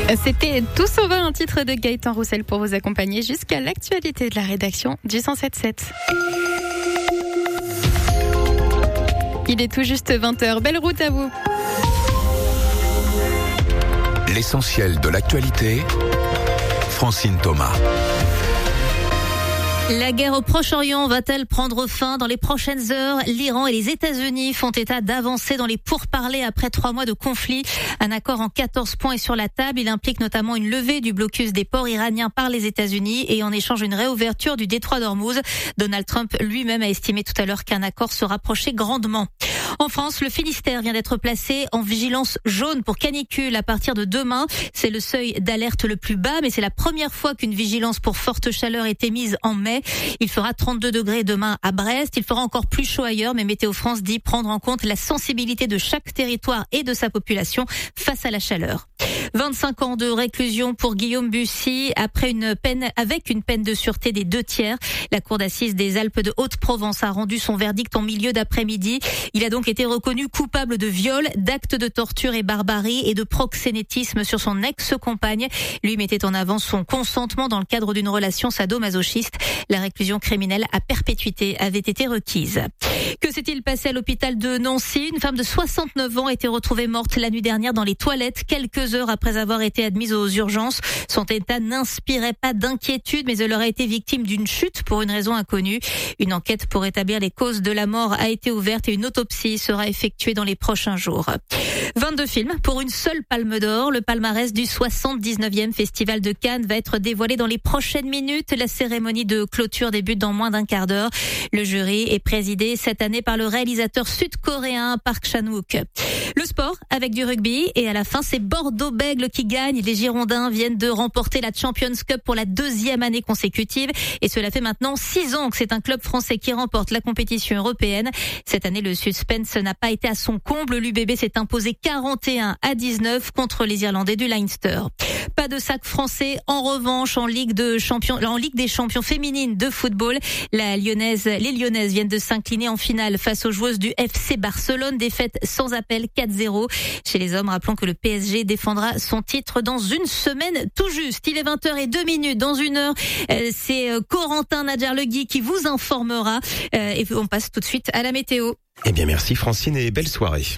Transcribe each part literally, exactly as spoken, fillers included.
C'était Tout sauveur, un titre de Gaëtan Roussel pour vous accompagner jusqu'à l'actualité de la rédaction du cent sept sept. Il est tout juste vingt heures. Belle route à vous. L'essentiel de l'actualité, Francine Thomas. La guerre au Proche-Orient va-t-elle prendre fin dans les prochaines heures? L'Iran et les États-Unis font état d'avancer dans les pourparlers après trois mois de conflit. Un accord en quatorze points est sur la table. Il implique notamment une levée du blocus des ports iraniens par les États-Unis et en échange une réouverture du détroit d'Ormuz. Donald Trump lui-même a estimé tout à l'heure qu'un accord se rapprochait grandement. En France, le Finistère vient d'être placé en vigilance jaune pour canicule à partir de demain. C'est le seuil d'alerte le plus bas, mais c'est la première fois qu'une vigilance pour forte chaleur est émise en mai. Il fera trente-deux degrés demain à Brest. Il fera encore plus chaud ailleurs, mais Météo France dit prendre en compte la sensibilité de chaque territoire et de sa population face à la chaleur. vingt-cinq ans de réclusion pour Guillaume Bussy après une peine, avec une peine de sûreté des deux tiers. La cour d'assises des Alpes de Haute-Provence a rendu son verdict en milieu d'après-midi. Il a donc été reconnu coupable de viol, d'actes de torture et barbarie et de proxénétisme sur son ex-compagne. Lui mettait en avant son consentement dans le cadre d'une relation sadomasochiste. La réclusion criminelle à perpétuité avait été requise. Que s'est-il passé à l'hôpital de Nancy? Une femme de soixante-neuf ans a été retrouvée morte la nuit dernière dans les toilettes, quelques heures après avoir été admise aux urgences. Son état n'inspirait pas d'inquiétude, mais elle aurait été victime d'une chute pour une raison inconnue. Une enquête pour établir les causes de la mort a été ouverte et une autopsie sera effectuée dans les prochains jours. vingt-deux films pour une seule palme d'or. Le palmarès du soixante-dix-neuvième Festival de Cannes va être dévoilé dans les prochaines minutes. La cérémonie de clôture débute dans moins d'un quart d'heure. Le jury est présidé cette année par le réalisateur sud-coréen Park Chan-wook. Le sport avec du rugby et à la fin c'est Bordeaux-Bègles qui gagne. Les Girondins viennent de remporter la Champions Cup pour la deuxième année consécutive et cela fait maintenant six ans que c'est un club français qui remporte la compétition européenne. Cette année le suspense n'a pas été à son comble. L'U B B s'est imposé quarante et un à dix-neuf contre les Irlandais du Leinster. Pas de sac français en revanche en Ligue de Champions, en Ligue des Champions féminines de football. La Lyonnaise, les Lyonnaises viennent de s'incliner en finale face aux joueuses du F C Barcelone. Défaite sans appel quatre zéro. Chez les hommes, rappelons que le P S G défendra son titre dans une semaine tout juste. Il est vingt heures et deux minutes. Dans une heure, c'est Corentin Nadjar-Legui qui vous informera. Et on passe tout de suite à la météo. Eh bien merci Francine et belle soirée.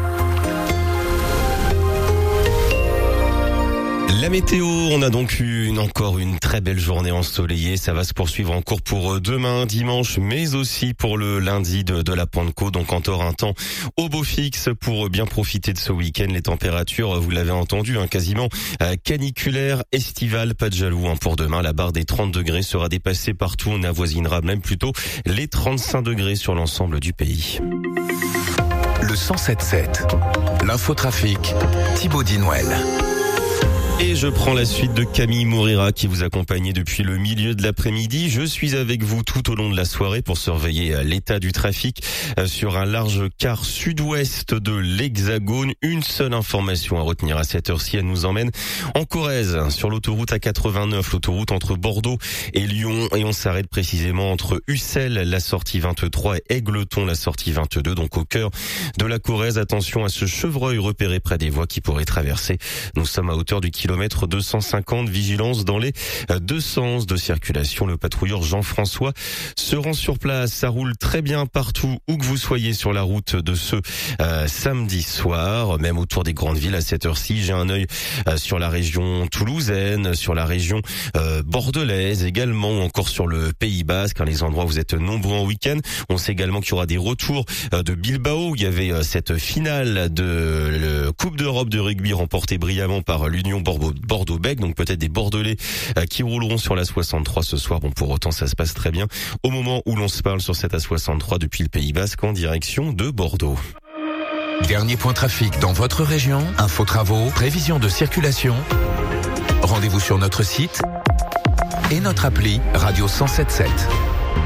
La météo, on a donc eu une, encore une très belle journée ensoleillée. Ça va se poursuivre encore pour demain, dimanche, mais aussi pour le lundi de, de la Pentecôte. Donc encore un temps au beau fixe pour bien profiter de ce week-end. Les températures, vous l'avez entendu, hein, quasiment euh, caniculaires, estivales, pas de jaloux hein, pour demain. La barre des trente degrés sera dépassée partout. On avoisinera même plutôt les trente-cinq degrés sur l'ensemble du pays. Le cent sept sept, l'infotrafic, Thibaut Dinouel. Et je prends la suite de Camille Mourira qui vous accompagnait depuis le milieu de l'après-midi. Je suis avec vous tout au long de la soirée pour surveiller l'état du trafic sur un large quart sud-ouest de l'Hexagone. Une seule information à retenir à cette heure-ci, elle nous emmène en Corrèze sur l'autoroute A quatre-vingt-neuf, l'autoroute entre Bordeaux et Lyon. Et on s'arrête précisément entre Ussel, la sortie vingt-trois, et Égletons, la sortie vingt-deux. Donc au cœur de la Corrèze, attention à ce chevreuil repéré près des voies qui pourrait traverser. Nous sommes à hauteur du kilomètre deux cent cinquante, vigilance dans les deux sens de circulation. Le patrouilleur Jean-François se rend sur place. Ça roule très bien partout où que vous soyez sur la route de ce euh, samedi soir, même autour des grandes villes à cette heure-ci. J'ai un œil euh, sur la région toulousaine, sur la région euh, bordelaise également, ou encore sur le Pays Basque, hein, les endroits où vous êtes nombreux en week-end. On sait également qu'il y aura des retours euh, de Bilbao, où il y avait euh, cette finale de la Coupe d'Europe de rugby remportée brillamment par l'Union Bordeaux Bordeaux-Bègles, donc peut-être des Bordelais euh, qui rouleront sur la soixante-trois ce soir. Bon, pour autant, ça se passe très bien au moment où l'on se parle sur cette A soixante-trois depuis le Pays Basque en direction de Bordeaux. Dernier point trafic dans votre région, info travaux, prévision de circulation. Rendez-vous sur notre site et notre appli Radio cent sept sept.